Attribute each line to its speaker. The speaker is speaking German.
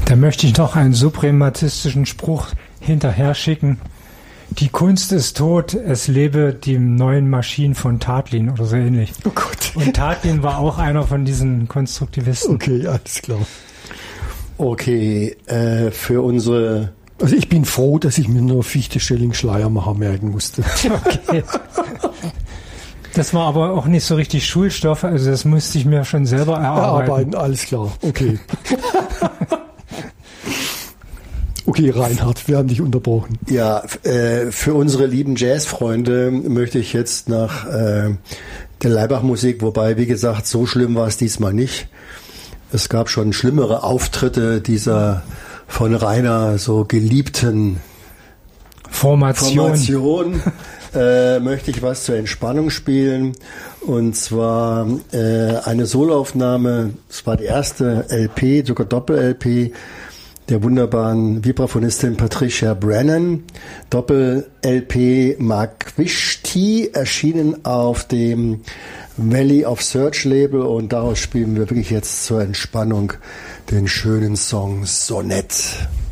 Speaker 1: Da möchte ich noch einen suprematistischen Spruch hinterher schicken. Die Kunst ist tot, es lebe die neuen Maschinen von Tatlin oder so ähnlich.
Speaker 2: Oh Gott.
Speaker 1: Und Tatlin war auch einer von diesen Konstruktivisten.
Speaker 2: Okay, alles klar.
Speaker 3: Okay, für unsere...
Speaker 2: Also ich bin froh, dass ich mir nur Fichte-Schelling-Schleiermacher merken musste.
Speaker 1: Okay. Das war aber auch nicht so richtig Schulstoff, also das musste ich mir schon selber erarbeiten.
Speaker 2: Alles klar, okay. Okay, Reinhard, wir haben dich unterbrochen.
Speaker 3: Ja, für unsere lieben Jazzfreunde möchte ich jetzt nach der Laibach-Musik, wobei, wie gesagt, so schlimm war es diesmal nicht. Es gab schon schlimmere Auftritte dieser von Rainer so geliebten Formation. Möchte ich was zur Entspannung spielen, und zwar eine Soloaufnahme, es war die erste LP, sogar Doppel-LP, der wunderbaren Vibraphonistin Patricia Brennan, Doppel-LP Magwishti, erschienen auf dem Valley of Search Label, und daraus spielen wir wirklich jetzt zur Entspannung den schönen Song Sonett.